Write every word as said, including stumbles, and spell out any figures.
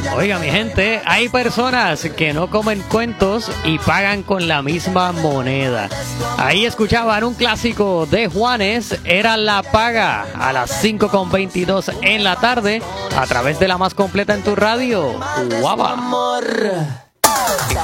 Oiga, mi gente, hay personas que no comen cuentos y pagan con la misma moneda. Ahí escuchaban un clásico de Juanes, era La Paga, a las cinco con veintidós en la tarde, a través de la más completa en tu radio, Guava.